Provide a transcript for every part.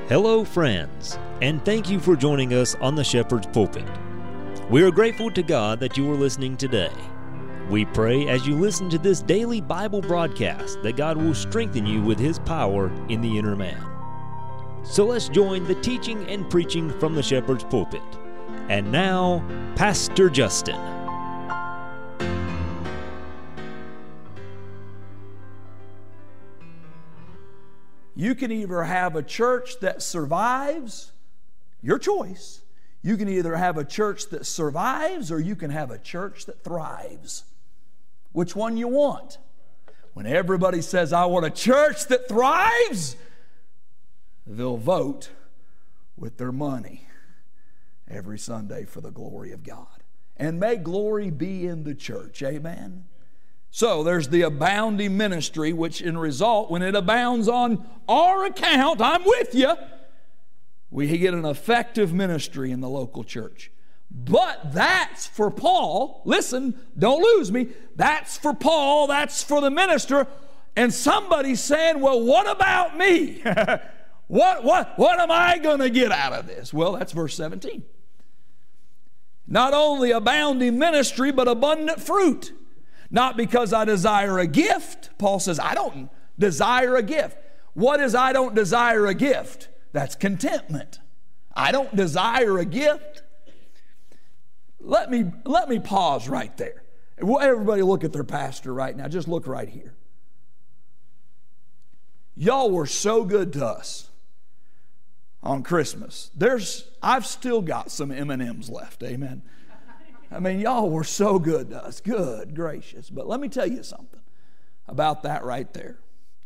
Hello, friends, and thank you for joining us on the Shepherd's Pulpit. We are grateful to God that you are listening today. We pray as you listen to this daily Bible broadcast that God will strengthen you with His power in the inner man. So let's join the teaching and preaching from the Shepherd's Pulpit. And now, Pastor Justin. You can either have a church that survives, your choice. You can either have a church that survives or you can have a church that thrives. Which one you want? When everybody says, I want a church that thrives, they'll vote with their money every Sunday for the glory of God. And may glory be in the church. Amen. So there's the abounding ministry, which in result, when it abounds on our account, I'm with you, we get an effective ministry in the local church. But that's for Paul. Listen, don't lose me. That's for Paul. That's for the minister. And somebody's saying, well, what about me? What am I going to get out of this? Well, that's verse 17. Not only abounding ministry, but abundant fruit. Not because I desire a gift. Paul says, I don't desire a gift. What is I don't desire a gift? That's contentment. I don't desire a gift. Let me pause right there. Everybody look at their pastor right now. Just look right here. Y'all were so good to us on Christmas. I've still got some M&Ms left. Amen. I mean, y'all were so good to us. Good gracious. But let me tell you something about that right there.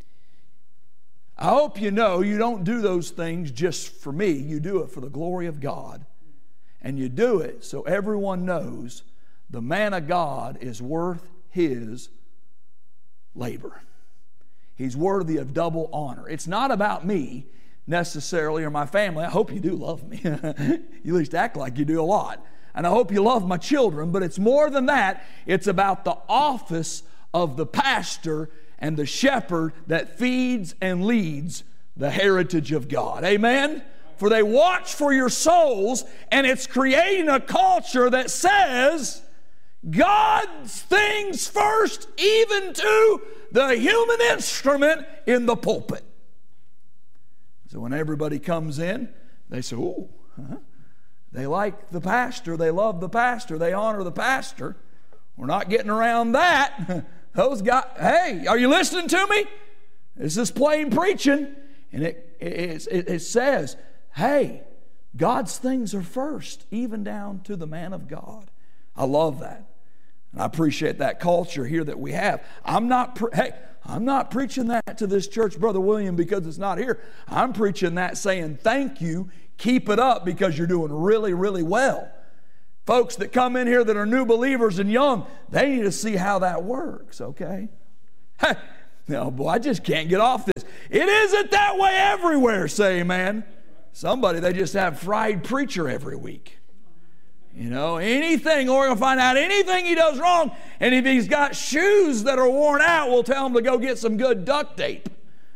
I hope you know you don't do those things just for me. You do it for the glory of God. And you do it so everyone knows the man of God is worth his labor. He's worthy of double honor. It's not about me necessarily or my family. I hope you do love me. You at least act like you do a lot. And I hope you love my children, but it's more than that. It's about the office of the pastor and the shepherd that feeds and leads the heritage of God. Amen? For they watch for your souls, and it's creating a culture that says God's things first, even to the human instrument in the pulpit. So when everybody comes in, they say, ooh, they like the pastor, they love the pastor, they honor the pastor. We're not getting around that. Those guys, hey, are you listening to me? This is plain preaching. And it says, hey, God's things are first, even down to the man of God. I love that. And I appreciate that culture here that we have. I'm not preaching that to this church, Brother William, because it's not here. I'm preaching that saying thank you. Keep it up because you're doing really, really well. Folks that come in here that are new believers and young, they need to see how that works, okay? Hey, no, boy, I just can't get off this. It isn't that way everywhere, say amen. Somebody, they just have fried preacher every week. You know, anything, or we're going to find out anything he does wrong, and if he's got shoes that are worn out, we'll tell him to go get some good duct tape.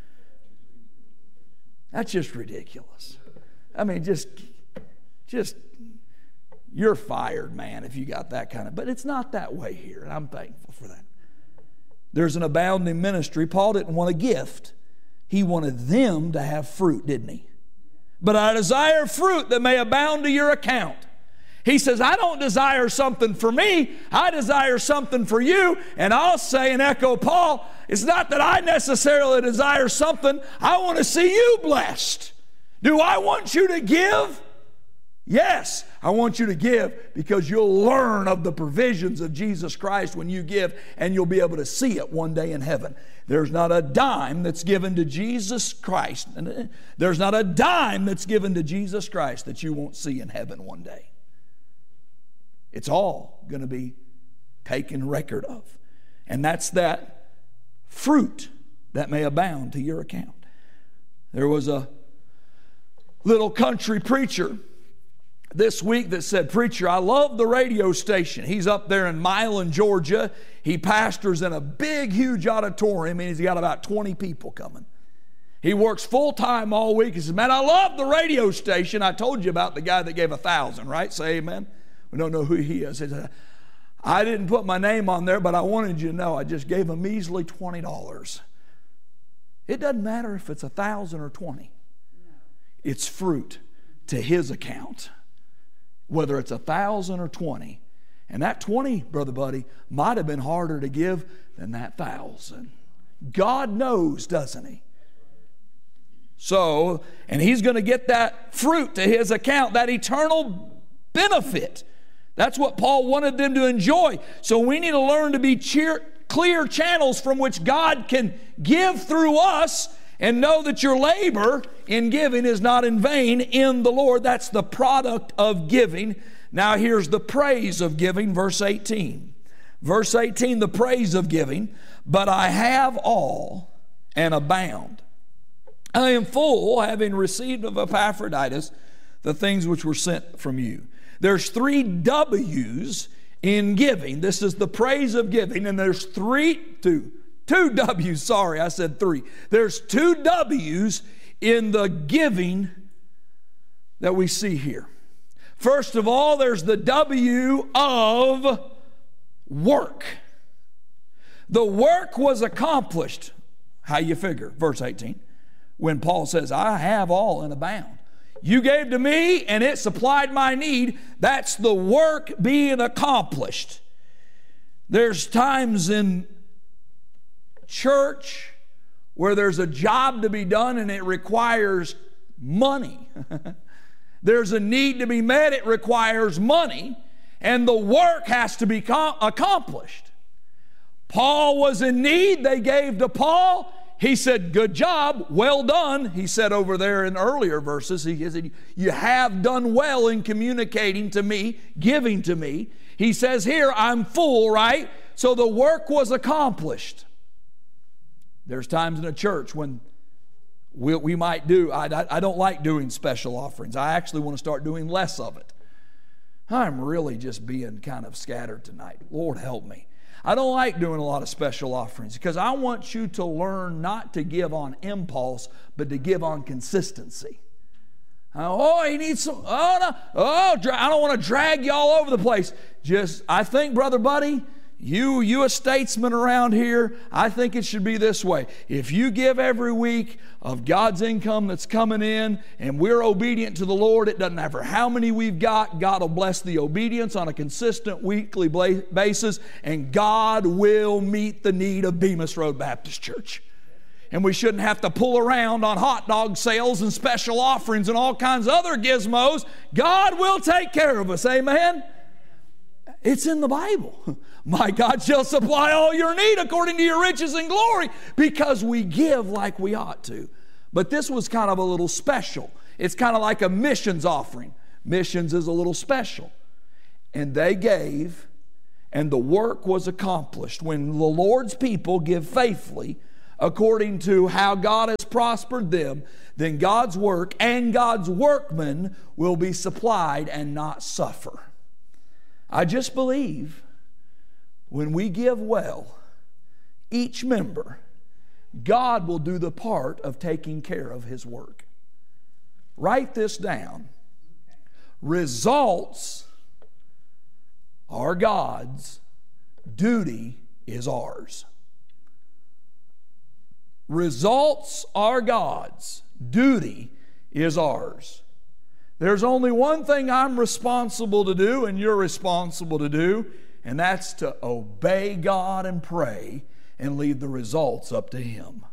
That's just ridiculous. I mean, just you're fired, man, if you got that kind of, but it's not that way here, and I'm thankful for that. There's an abounding ministry. Paul didn't want a gift. He wanted them to have fruit, didn't he? But I desire fruit that may abound to your account. He says, I don't desire something for me. I desire something for you. And I'll say and echo Paul, it's not that I necessarily desire something. I want to see you blessed. Do I want you to give? Yes, I want you to give because you'll learn of the provisions of Jesus Christ when you give, and you'll be able to see it one day in heaven. There's not a dime that's given to Jesus Christ. There's not a dime that's given to Jesus Christ that you won't see in heaven one day. It's all going to be taken record of. And that's that fruit that may abound to your account. There was a little country preacher this week that said, preacher, I love the radio station. He's up there in Milan, Georgia. He pastors in a big, huge auditorium, and he's got about 20 people coming. He works full-time all week. He says, man, I love the radio station. I told you about the guy that gave 1,000, right? Say amen. We don't know who he is. He said, I didn't put my name on there, but I wanted you to know I just gave a measly $20. It doesn't matter if it's 1,000 or 20. No. It's fruit to his account, whether it's 1,000 or 20. And that 20, Brother Buddy, might have been harder to give than that 1,000. God knows, doesn't he? So, and he's going to get that fruit to his account, that eternal benefit. That's what Paul wanted them to enjoy. So we need to learn to be clear channels from which God can give through us, and know that your labor in giving is not in vain in the Lord. That's the product of giving. Now here's the praise of giving, verse 18. Verse 18, the praise of giving. But I have all and abound. I am full, having received of Epaphroditus the things which were sent from you. There's 3 W's in giving. This is the praise of giving, and there's two W's. Sorry, I said 3. There's 2 W's in the giving that we see here. First of all, there's the W of work. The work was accomplished. How you figure? Verse 18. When Paul says, I have all and abound. You gave to me and it supplied my need. That's the work being accomplished. There's times in church where there's a job to be done and it requires money. There's a need to be met, it requires money, and the work has to be accomplished. Paul was in need, they gave to Paul. He said, good job, well done. He said over there in earlier verses, he said, you have done well in communicating to me, giving to me. He says here, I'm full, right? So the work was accomplished. There's times in a church when we might do, I don't like doing special offerings. I actually want to start doing less of it. I'm really just being kind of scattered tonight. Lord help me. I don't like doing a lot of special offerings because I want you to learn not to give on impulse, but to give on consistency. Oh, he needs some, oh, no, oh, I don't want to drag you all over the place. I think, Brother Buddy, you a statesman around here, I think it should be this way. If you give every week of God's income that's coming in and we're obedient to the Lord, it doesn't matter how many we've got, God will bless the obedience on a consistent weekly basis, and God will meet the need of Bemis Road Baptist Church. And we shouldn't have to pull around on hot dog sales and special offerings and all kinds of other gizmos. God will take care of us, amen? It's in the Bible. My God shall supply all your need according to your riches and glory, because we give like we ought to. But this was kind of a little special. It's kind of like a missions offering. Missions is a little special. And they gave, and the work was accomplished. When the Lord's people give faithfully according to how God has prospered them, then God's work and God's workmen will be supplied and not suffer. I just believe when we give well, each member, God will do the part of taking care of His work. Write this down. Results are God's, duty is ours. Results are God's, duty is ours. There's only one thing I'm responsible to do and you're responsible to do, and that's to obey God and pray and leave the results up to Him.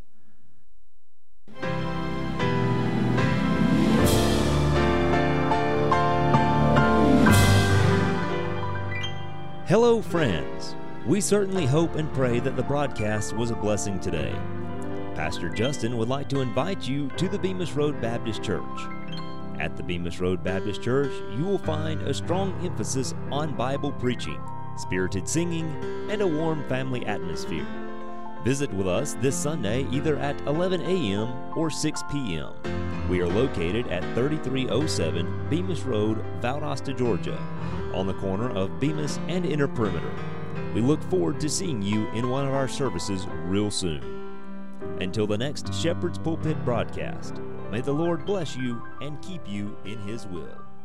Hello, friends. We certainly hope and pray that the broadcast was a blessing today. Pastor Justin would like to invite you to the Bemis Road Baptist Church. At the Bemis Road Baptist Church, you will find a strong emphasis on Bible preaching, spirited singing, and a warm family atmosphere. Visit with us this Sunday either at 11 a.m. or 6 p.m. We are located at 3307 Bemis Road, Valdosta, Georgia, on the corner of Bemis and Inner Perimeter. We look forward to seeing you in one of our services real soon. Until the next Shepherd's Pulpit broadcast, may the Lord bless you and keep you in His will.